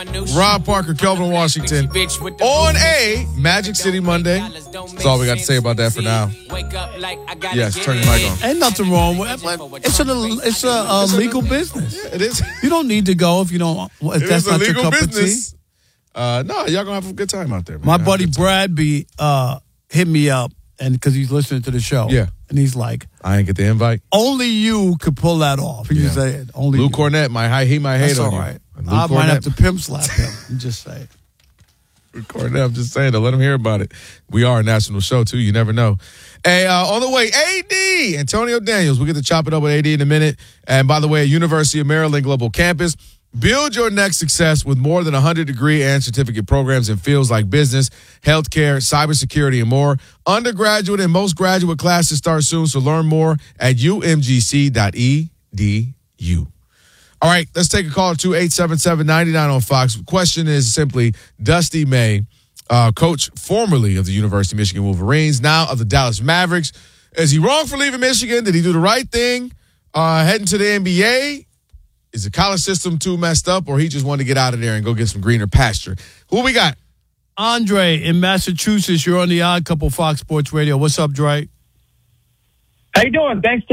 Rob Parker, Kelvin Washington, on a Magic City Monday. That's all we got to say about that for now. Yes, turn your mic on. Ain't nothing wrong with it. It's a legal business. It is. You don't need to go if you don't. If that's not your cup of tea. No, y'all gonna have a good time out there, man. My buddy Brad hit me up, and because he's listening to the show. Yeah. And he's like, I ain't get the invite. only you could pull that off. He said, only Lou you. Cornett, he might hate That's on all you. right. Lou I might Cornett. have to pimp slap him. I'm just saying. Lou Cornett, I'm just saying to let him hear about it. We are a national show, too. You never know. Hey, on the way, AD, Antonio Daniels. We'll get to chop it up with AD in a minute. And by the way, University of Maryland Global Campus. Build your next success with more than 100 degree and certificate programs in fields like business, healthcare, cybersecurity, and more. Undergraduate and most graduate classes start soon, so learn more at umgc.edu. All right, let's take a call to 877-99 on Fox. Question is simply, Dusty May, coach formerly of the University of Michigan Wolverines, now of the Dallas Mavericks. Is he wrong for leaving Michigan? Did he do the right thing heading to the NBA? Is the college system too messed up, or he just wanted to get out of there and go get some greener pasture? Who we got? Andre in Massachusetts. You're on the Odd Couple Fox Sports Radio. What's up, Dre? How you doing? Thanks.